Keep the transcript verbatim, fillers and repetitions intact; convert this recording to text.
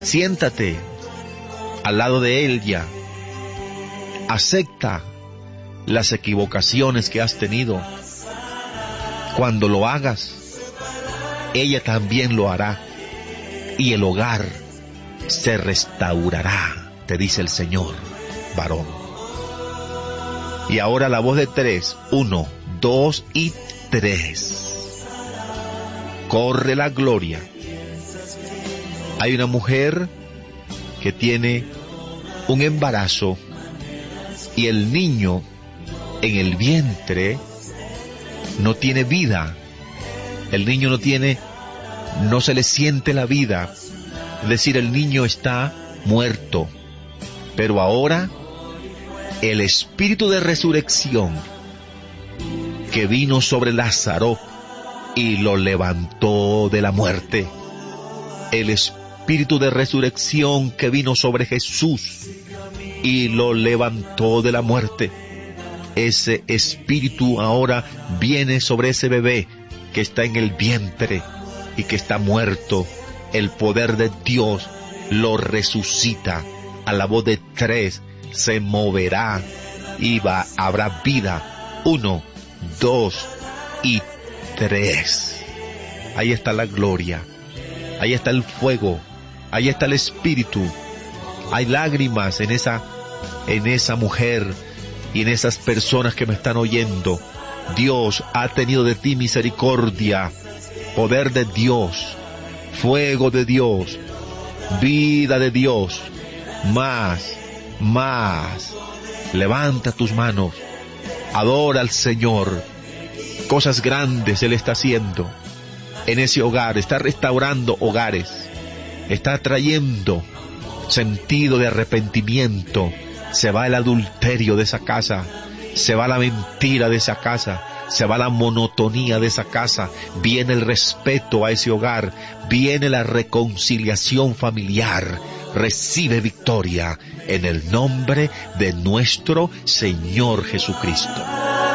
Siéntate al lado de ella. Acepta las equivocaciones que has tenido. Cuando lo hagas, ella también lo hará, y el hogar se restaurará, te dice el Señor, varón. Y ahora la voz de tres, uno, dos y tres. Corre la gloria. Hay una mujer que tiene un embarazo y el niño en el vientre no tiene vida. El niño no tiene, no se le siente la vida. Es decir, el niño está muerto. Pero ahora el espíritu de resurrección que vino sobre Lázaro y lo levantó de la muerte, el espíritu de resurrección que vino sobre Jesús y lo levantó de la muerte, ese espíritu ahora viene sobre ese bebé que está en el vientre y que está muerto. El poder de Dios lo resucita. A la voz de tres se moverá y va, habrá vida. Uno, dos y tres. Ahí está la gloria. Ahí está el fuego. Ahí está el espíritu. Hay lágrimas en esa, en esa mujer y en esas personas que me están oyendo. Dios ha tenido de ti misericordia. Poder de Dios, fuego de Dios, vida de Dios. Más, más. Levanta tus manos, adora al Señor. Cosas grandes Él está haciendo en ese hogar. Está restaurando hogares, está trayendo sentido de arrepentimiento. Se va el adulterio de esa casa, se va la mentira de esa casa, se va la monotonía de esa casa, viene el respeto a ese hogar, viene la reconciliación familiar. Recibe victoria en el nombre de nuestro Señor Jesucristo.